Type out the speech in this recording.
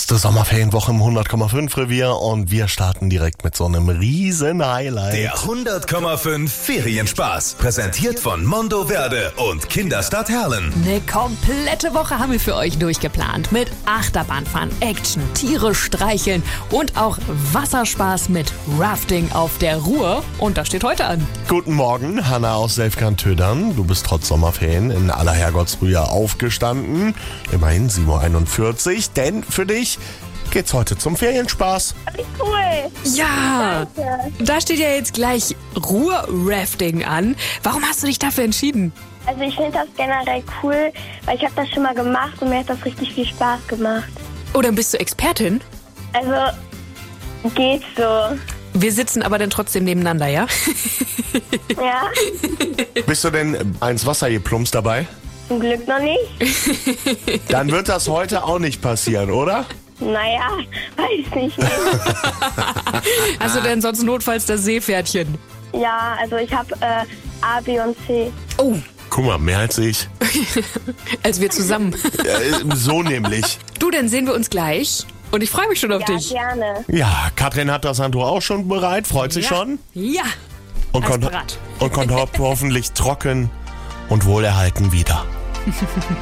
Erste Sommerferienwoche im 100,5 Revier und wir starten direkt mit so einem riesen Highlight. Der 100,5 Ferienspaß. Präsentiert von Mondoverde und Kinderstadt Herlen. Eine komplette Woche haben wir für euch durchgeplant. Mit Achterbahnfahren, Action, Tiere streicheln und auch Wasserspaß mit Rafting auf der Ruhr. Und das steht heute an. Guten Morgen, Hanna aus Selfkant-Tödern. Du bist trotz Sommerferien in aller Herrgottsfrühe aufgestanden. Immerhin 7.41 Uhr, denn für dich geht's heute zum Ferienspaß. Wie cool. Ja, da steht ja jetzt gleich Ruhr-Rafting an. Warum hast du dich dafür entschieden? Also ich finde das generell cool, weil ich habe das schon mal gemacht und mir hat das richtig viel Spaß gemacht. Oh, dann bist du Expertin? Also geht so. Wir sitzen aber dann trotzdem nebeneinander, ja? Ja, Bist du denn ins Wasser geplumpst dabei? zum Glück noch nicht. Dann wird das heute auch nicht passieren, oder? Naja, weiß nicht. Hast du denn sonst notfalls das Seepferdchen? Ja, also ich habe A, B und C. Oh, Guck mal, mehr als ich. als wir zusammen. So nämlich. Du, dann sehen wir uns gleich. Und ich freue mich schon auf Ja, dich. gerne. Ja, Katrin hat das Handtuch auch schon bereit, freut sich schon. Ja. Und Alles kommt bereit. hoffentlich trocken und wohlerhalten wieder.